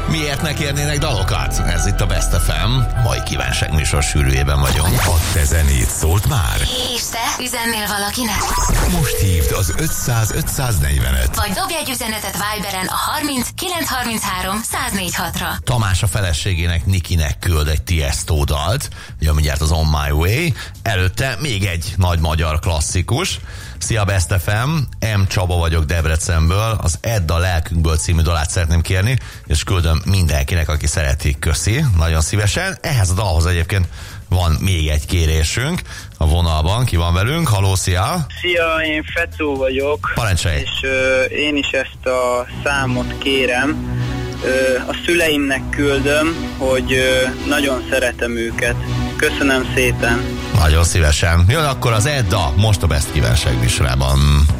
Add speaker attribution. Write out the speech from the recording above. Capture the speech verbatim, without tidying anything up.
Speaker 1: Miért ne kérnének dalokat? Ez itt a Best ef em, mai kívánság műsor sűrűjében vagyunk.
Speaker 2: A te zenét szólt már?
Speaker 3: És te üzennél valakinek?
Speaker 2: Most hívd az ötszáz ötszáznegyvenet.
Speaker 3: Vagy dobj egy üzenetet Viberen a harminc kilenc harminchárom száz négyvenhatra.
Speaker 1: Tamás a feleségének, Nikinek küld egy Tiesto dalt, ugye mindjárt az On My Way. Előtte még egy nagy magyar klasszikus. Szia Best ef em, M. Csaba vagyok Debrecenből, az Edd a lelkünkből című dalát szeretném kérni, és küldöm mindenkinek, aki szereti, köszi, nagyon szívesen. Ehhez a dalhoz egyébként van még egy kérésünk a vonalban, ki van velünk, halló, szia!
Speaker 4: Szia, én Fecó vagyok.
Speaker 1: Parancsolj!
Speaker 4: És ö, én is ezt a számot kérem, ö, a szüleimnek küldöm, hogy ö, nagyon szeretem őket. Köszönöm szépen!
Speaker 1: Nagyon szívesen. Jön akkor az Edda, most a Best kívánság műsorában.